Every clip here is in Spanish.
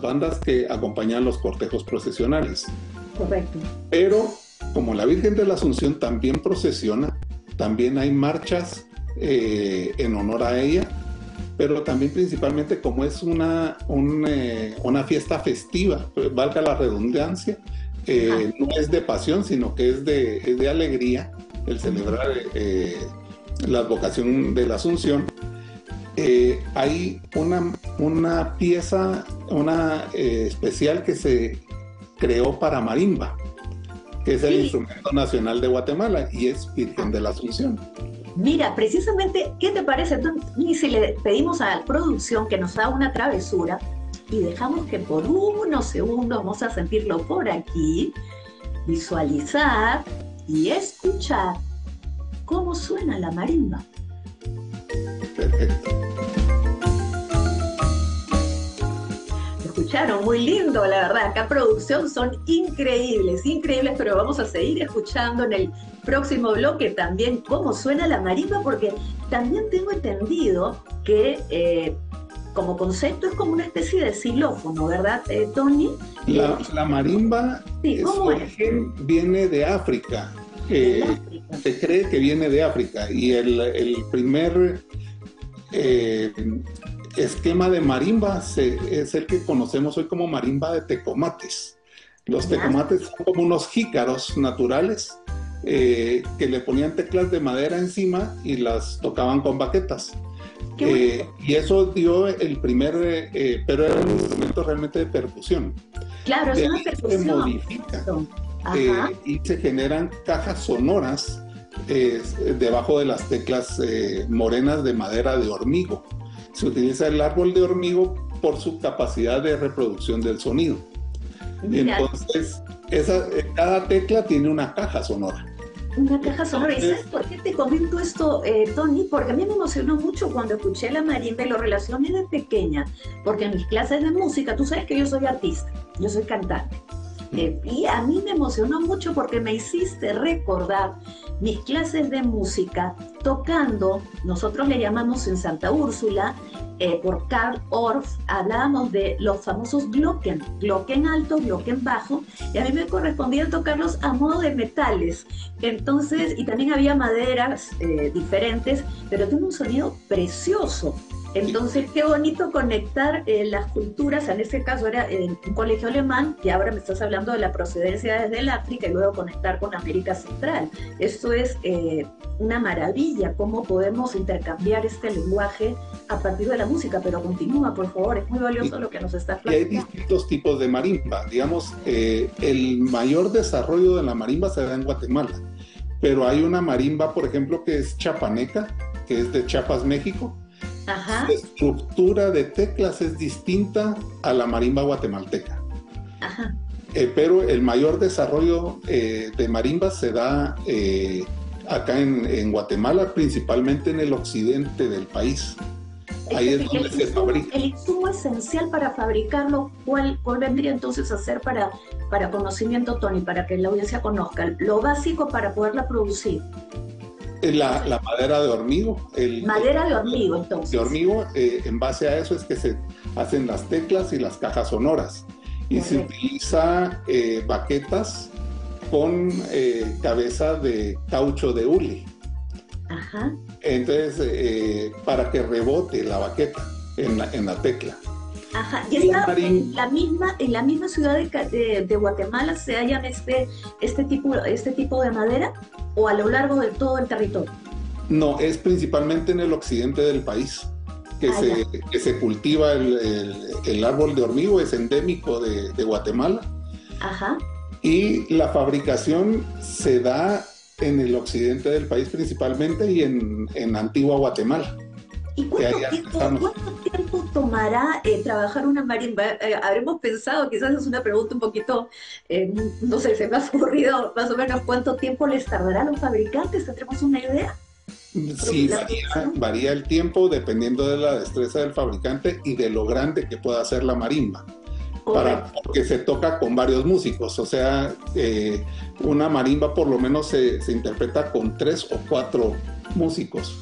bandas que acompañan los cortejos procesionales. Correcto. Pero como la Virgen de la Asunción también procesiona, también hay marchas en honor a ella, pero también principalmente como es una fiesta festiva, valga la redundancia, no es de pasión, sino que es de alegría el celebrar la advocación de la Asunción. Hay una pieza especial que se creó para marimba, que es el instrumento nacional de Guatemala, y es Virgen de la Asunción. Mira, precisamente, ¿qué te parece? Y si le pedimos a la producción que nos haga una travesura y dejamos que por unos segundos vamos a sentirlo por aquí, visualizar y escuchar cómo suena la marimba. Perfecto. Escucharon, muy lindo, la verdad. Acá producción son increíbles, pero vamos a seguir escuchando en el próximo bloque también cómo suena la marimba, porque también tengo entendido que como concepto es como una especie de xilófono, ¿verdad, Tony? La marimba, su origen viene de África. Se cree que viene de África, y el primer esquema de marimba es el que conocemos hoy como marimba de tecomates. Los tecomates son como unos jícaros naturales que le ponían teclas de madera encima y las tocaban con baquetas. Y eso dio el primer, pero era un instrumento realmente de percusión. Claro, es una percusión. Se modifica y se generan cajas sonoras debajo de las teclas morenas de madera de hormigo. Se utiliza el árbol de hormigo por su capacidad de reproducción del sonido. Mira. Entonces, cada tecla tiene una caja sonora. Una caja sonora. ¿Y sabes por qué te comento esto, Tony? Porque a mí me emocionó mucho cuando escuché la marimba y lo relacioné de pequeña. Porque en mis clases de música, tú sabes que yo soy artista, yo soy cantante. Y a mí me emocionó mucho porque me hiciste recordar mis clases de música tocando, nosotros le llamamos en Santa Úrsula, por Carl Orff, hablábamos de los famosos Glocken, Glocken alto, Glocken bajo, y a mí me correspondía tocarlos a modo de metales. Entonces, y también había maderas diferentes, pero tiene un sonido precioso. Entonces, qué bonito conectar las culturas, en este caso era en un colegio alemán, y ahora me estás hablando de la procedencia desde el África, y luego conectar con América Central. Esto es una maravilla, cómo podemos intercambiar este lenguaje a partir de la música, pero continúa, por favor, es muy valioso lo que nos estás platicando. Y hay distintos tipos de marimba, digamos, el mayor desarrollo de la marimba se da en Guatemala, pero hay una marimba, por ejemplo, que es chapaneca, que es de Chiapas, México. Ajá. La estructura de teclas es distinta a la marimba guatemalteca. Ajá. Pero el mayor desarrollo de marimba se da acá en Guatemala, principalmente en el occidente del país. Ahí es donde se fabrica. El insumo esencial para fabricarlo, ¿cuál vendría entonces a ser para conocimiento, Tony, para que la audiencia conozca? Lo básico para poderla producir. La madera de hormigo. Madera de hormigo, entonces. De hormigo, en base a eso es que se hacen las teclas y las cajas sonoras. Y se utiliza baquetas con cabeza de caucho de hule. Ajá. Entonces, para que rebote la baqueta en la tecla. Ajá, y está en la misma ciudad de Guatemala se hallan este tipo de madera, o a lo largo de todo el territorio. No, es principalmente en el occidente del país que se cultiva el árbol de hormigo, es endémico de Guatemala. Ajá. Y la fabricación se da en el occidente del país principalmente, y en Antigua Guatemala. ¿Y cuánto tiempo tomará trabajar una marimba? Habremos pensado, quizás es una pregunta un poquito, no sé, se me ha ocurrido más o menos cuánto tiempo les tardará a los fabricantes. ¿Tendremos una idea? Sí, varía el tiempo dependiendo de la destreza del fabricante y de lo grande que pueda hacer la marimba. Porque se toca con varios músicos, o sea, una marimba por lo menos se interpreta con 3 o 4 músicos.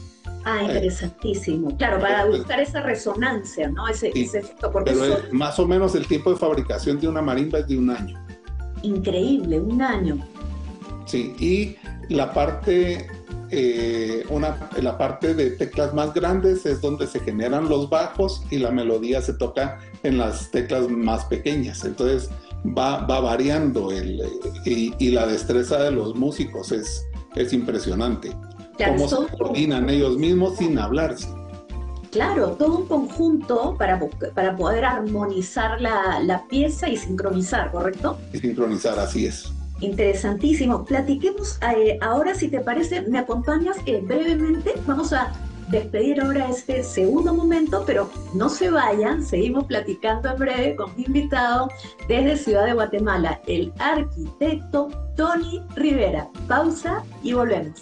Ah, interesantísimo. Claro, para buscar esa resonancia, ¿no? Ese efecto. Porque pero más o menos el tiempo de fabricación de una marimba es de 1 año. Increíble, 1 año. Sí, y la parte, la parte de teclas más grandes es donde se generan los bajos y la melodía se toca en las teclas más pequeñas. Entonces va variando y la destreza de los músicos es impresionante. Claro, Cómo se coordinan ellos mismos sin hablarse. Claro, todo un conjunto para poder armonizar la pieza y sincronizar, ¿correcto? Y sincronizar, así es. Interesantísimo. Platiquemos ahora, si te parece, me acompañas brevemente. Vamos a despedir ahora este segundo momento, pero no se vayan, seguimos platicando en breve con mi invitado desde Ciudad de Guatemala, el arquitecto Tony Rivera. Pausa y volvemos.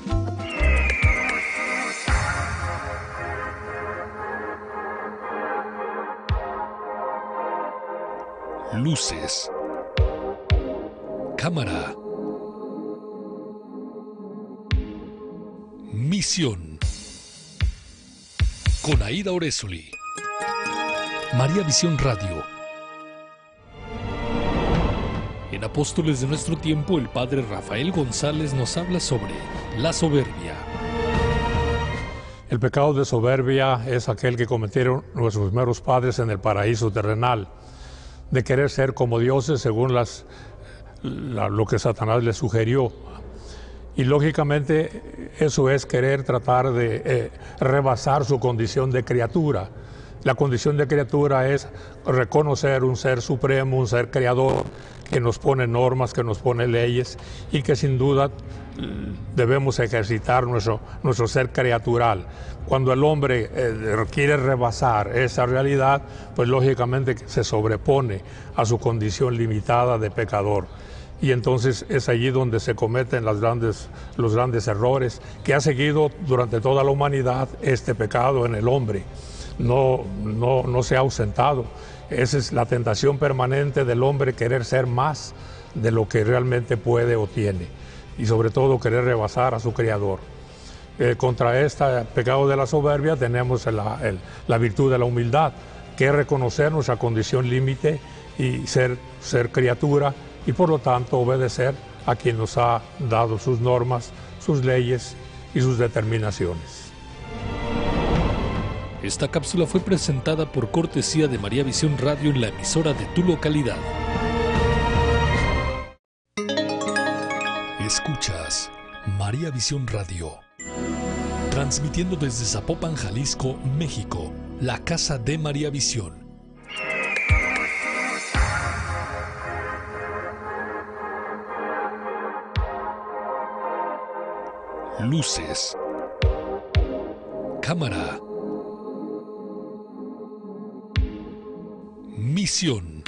Luces, cámara, misión. Con Aida Oresoli. María Visión Radio. En Apóstoles de nuestro tiempo, el padre Rafael González nos habla sobre la soberbia. El pecado de soberbia es aquel que cometieron nuestros primeros padres en el paraíso terrenal, de querer ser como dioses según lo que Satanás les sugirió. Y lógicamente eso es querer tratar de rebasar su condición de criatura. La condición de criatura es reconocer un ser supremo, un ser creador, que nos pone normas, que nos pone leyes y que sin duda debemos ejercitar nuestro ser criatural. Cuando el hombre quiere rebasar esa realidad, pues lógicamente se sobrepone a su condición limitada de pecador. Y entonces es allí donde se cometen los grandes errores que ha seguido durante toda la humanidad este pecado en el hombre. No se ha ausentado. Esa es la tentación permanente del hombre, querer ser más de lo que realmente puede o tiene. Y sobre todo querer rebasar a su Creador. Contra este pecado de la soberbia tenemos la virtud de la humildad, que es reconocer nuestra condición límite y ser criatura, y por lo tanto obedecer a quien nos ha dado sus normas, sus leyes y sus determinaciones. Esta cápsula fue presentada por cortesía de María Visión Radio en la emisora de tu localidad. Escuchas María Visión Radio, transmitiendo desde Zapopan, Jalisco, México, la casa de María Visión. Luces, cámara, misión.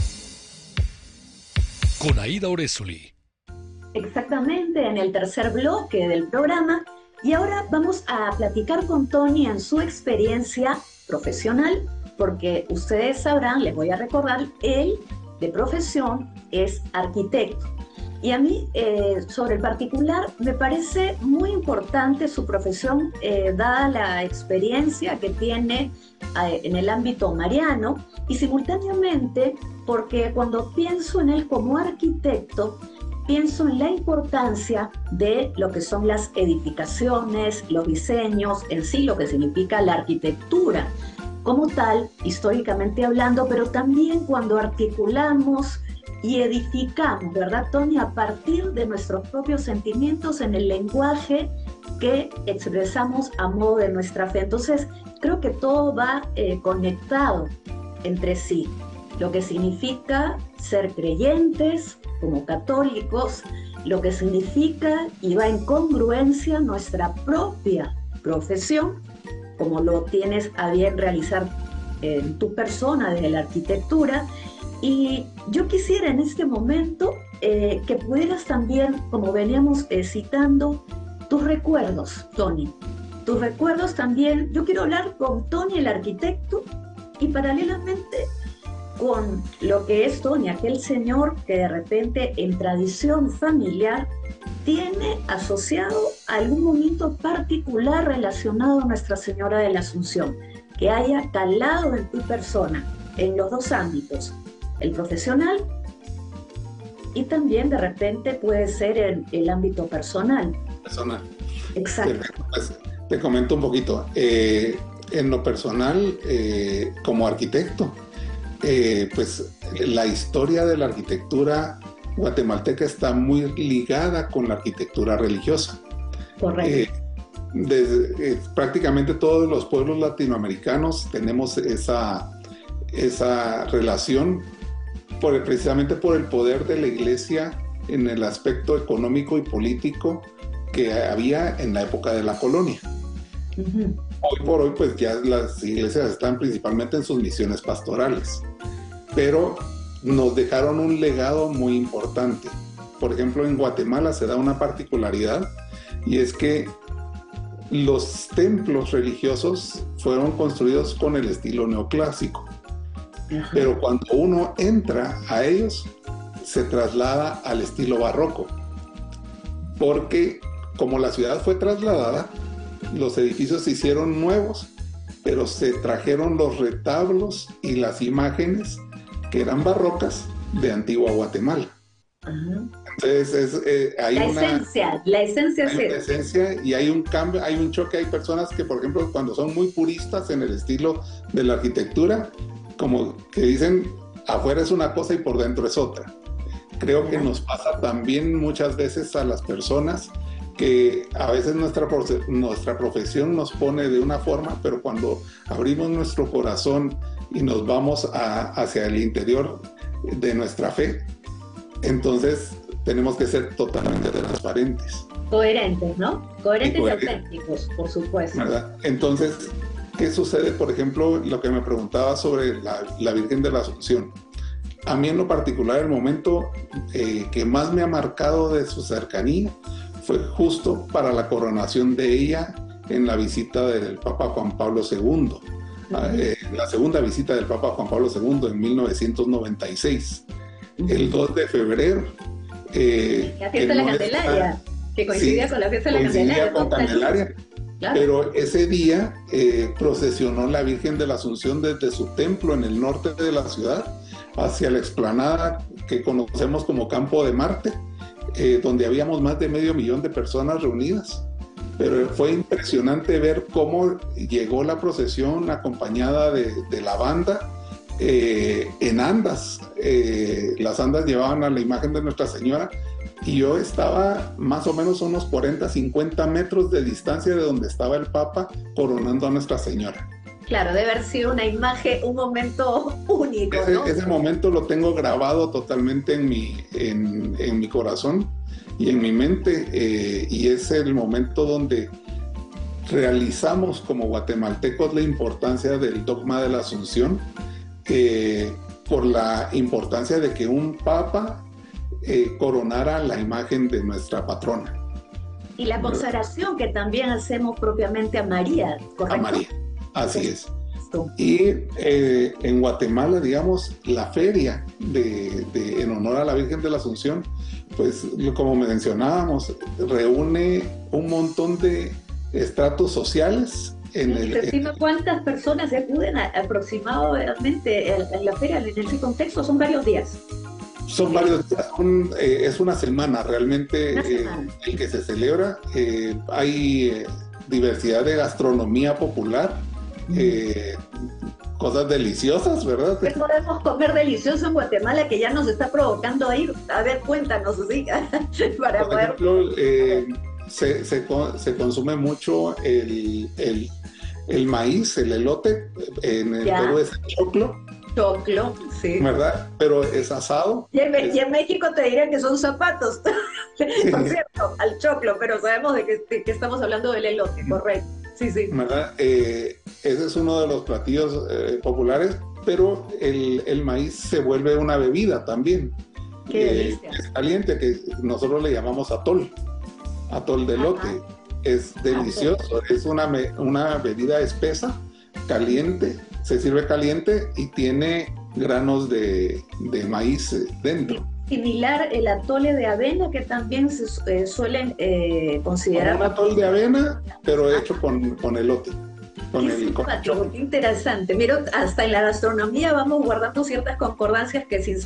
Con Aida Oresoli. Exactamente, en el tercer bloque del programa. Y ahora vamos a platicar con Tony en su experiencia profesional, porque ustedes sabrán, les voy a recordar, él de profesión es arquitecto. Y a mí, sobre el particular, me parece muy importante su profesión, dada la experiencia que tiene en el ámbito mariano, y simultáneamente porque cuando pienso en él como arquitecto, pienso en la importancia de lo que son las edificaciones, los diseños, en sí lo que significa la arquitectura como tal, históricamente hablando, pero también cuando articulamos y edificamos, ¿verdad, Tony? A partir de nuestros propios sentimientos en el lenguaje que expresamos a modo de nuestra fe. Entonces, creo que todo va conectado entre sí. Lo que significa ser creyentes como católicos, lo que significa y va en congruencia nuestra propia profesión, como lo tienes a bien realizar en tu persona desde la arquitectura. Y yo quisiera en este momento que pudieras también, como veníamos citando, tus recuerdos, Tony. Tus recuerdos también. Yo quiero hablar con Tony, el arquitecto, y paralelamente con lo que es Tony, aquel señor que de repente en tradición familiar tiene asociado algún momento particular relacionado a Nuestra Señora de la Asunción, que haya calado en tu persona, en los dos ámbitos, el profesional y también de repente puede ser en el ámbito personal. Personal. Exacto. Pues, te comento un poquito. En lo personal, como arquitecto, pues la historia de la arquitectura guatemalteca está muy ligada con la arquitectura religiosa. Correcto. Prácticamente todos los pueblos latinoamericanos tenemos esa relación precisamente por el poder de la iglesia en el aspecto económico y político que había en la época de la colonia. Uh-huh. Hoy por hoy, pues ya las iglesias están principalmente en sus misiones pastorales, pero nos dejaron un legado muy importante. Por ejemplo, en Guatemala se da una particularidad, y es que los templos religiosos fueron construidos con el estilo neoclásico. Ajá. Pero cuando uno entra a ellos, se traslada al estilo barroco, porque como la ciudad fue trasladada, los edificios se hicieron nuevos, pero se trajeron los retablos y las imágenes que eran barrocas de antigua Guatemala. Uh-huh. Entonces hay la esencia y hay un cambio, hay un choque. Hay personas que, por ejemplo, cuando son muy puristas en el estilo de la arquitectura, como que dicen afuera es una cosa y por dentro es otra. Creo que nos pasa también muchas veces a las personas que a veces nuestra profesión nos pone de una forma, pero cuando abrimos nuestro corazón y nos vamos hacia el interior de nuestra fe, entonces tenemos que ser totalmente transparentes. Coherentes, ¿no? Coherentes y auténticos, por supuesto. ¿Verdad? Entonces, ¿qué sucede? Por ejemplo, lo que me preguntaba sobre la Virgen de la Asunción. A mí en lo particular, el momento que más me ha marcado de su cercanía fue justo para la coronación de ella en la visita del Papa Juan Pablo II. La segunda visita del Papa Juan Pablo II en 1996. El 2 de febrero. La fiesta de la Candelaria, que coincidía con la fiesta de la Candelaria. Con Candelaria. Claro. Pero ese día procesionó la Virgen de la Asunción desde su templo en el norte de la ciudad hacia la explanada que conocemos como Campo de Marte, donde habíamos más de 500,000 de personas reunidas. Pero fue impresionante ver cómo llegó la procesión acompañada de la banda en andas. Las andas llevaban a la imagen de Nuestra Señora y yo estaba más o menos a unos 40-50 metros de distancia de donde estaba el Papa coronando a Nuestra Señora. Claro, debe haber sido una imagen, un momento único, ¿no? Ese momento lo tengo grabado totalmente en mi corazón y en mi mente, y es el momento donde realizamos como guatemaltecos la importancia del dogma de la Asunción, por la importancia de que un papa coronara la imagen de nuestra patrona. Y la consagración que también hacemos propiamente a María, ¿correcto? A María, así es. Y en Guatemala, digamos, la feria en honor a la Virgen de la Asunción, pues como mencionábamos, reúne un montón de estratos sociales. ¿Cuántas personas se acuden aproximadamente en la feria? En ese contexto son varios días. Son varios días, es una semana realmente el que se celebra. Hay diversidad de gastronomía popular, cosas deliciosas, ¿verdad? ¿Qué podemos comer delicioso en Guatemala que ya nos está provocando a ir? A ver, cuéntanos, ¿sí? Para por ejemplo, se consume mucho el maíz, el elote, en el Perú es el choclo. Choclo, sí. ¿Verdad? Pero es asado. Y en México te dirían que son zapatos, sí. Por cierto, al choclo, pero sabemos de que estamos hablando del elote, correcto. Sí, sí. ¿Verdad? Ese es uno de los platillos populares, pero el maíz se vuelve una bebida también. ¡Qué delicia! Es caliente, que nosotros le llamamos atol de elote. Ajá. Es delicioso, es una bebida espesa, caliente, se sirve caliente y tiene granos de maíz dentro. Similar el atole de avena, que también se suelen considerar. Como un atole de avena, pero hecho con elote. Qué interesante. Mira, hasta en la gastronomía vamos guardando ciertas concordancias que sin